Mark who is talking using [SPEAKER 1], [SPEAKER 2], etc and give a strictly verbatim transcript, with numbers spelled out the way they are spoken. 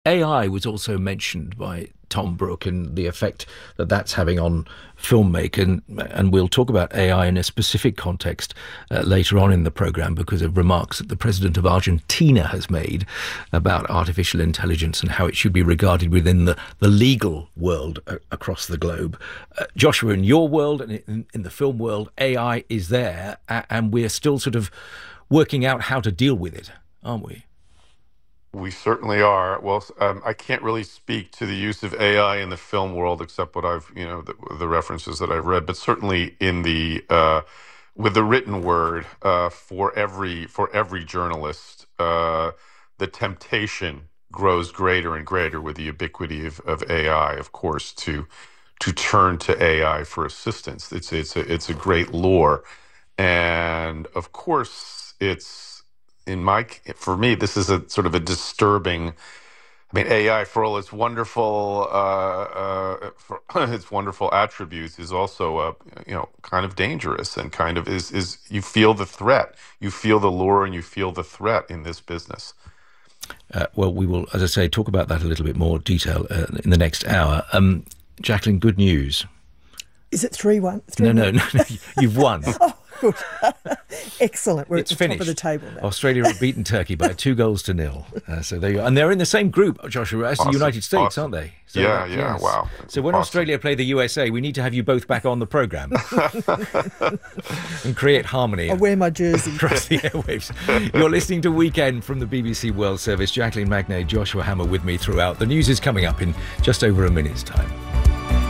[SPEAKER 1] A I was also mentioned by Tom Brook and the effect that that's having on filmmaking. And, and we'll talk about A I in a specific context uh, later on in the programme because of remarks that the president of Argentina has made about artificial intelligence and how it should be regarded within the, the legal world uh, across the globe. Uh, Joshua, in your world and in, in the film world, A I is there uh, and we're still sort of working out how to deal with it, aren't we?
[SPEAKER 2] We certainly are. Well, um, I can't really speak to the use of A I in the film world, except what I've, you know, the, the references that I've read. But certainly in the uh, with the written word, uh, for every for every journalist, uh, the temptation grows greater and greater with the ubiquity of, of A I. Of course, to to turn to A I for assistance. It's it's a it's a great lure, and of course, it's. In my, for me, this is a sort of a disturbing. I mean, A I, for all its wonderful, uh, uh, for its wonderful attributes, is also, uh, you know, kind of dangerous and kind of is is. You feel the threat, you feel the lure, and you feel the threat in this business.
[SPEAKER 1] Uh, well, we will, as I say, talk about that a little bit more detail uh, in the next hour. Um, Jacqueline, good news.
[SPEAKER 3] Is it three one? Three
[SPEAKER 1] no, no, no, no, you've won.
[SPEAKER 3] Oh, good. Excellent. We're
[SPEAKER 1] it's
[SPEAKER 3] at the
[SPEAKER 1] finished.
[SPEAKER 3] top of the table now.
[SPEAKER 1] Australia have beaten Turkey by two goals to nil. Uh, so there you are. And they're in the same group, Joshua, as
[SPEAKER 2] Awesome.
[SPEAKER 1] the United States,
[SPEAKER 2] Awesome.
[SPEAKER 1] aren't they? So
[SPEAKER 2] yeah,
[SPEAKER 1] that,
[SPEAKER 2] yeah,
[SPEAKER 1] yes.
[SPEAKER 2] wow.
[SPEAKER 1] So when
[SPEAKER 2] awesome.
[SPEAKER 1] Australia play the U S A, we need to have you both back on the programme and create harmony.
[SPEAKER 3] I'll wear my jersey.
[SPEAKER 1] Across the airwaves. You're listening to Weekend from the B B C World Service. Jacqueline Magnay, Joshua Hammer with me throughout. The news is coming up in just over a minute's time.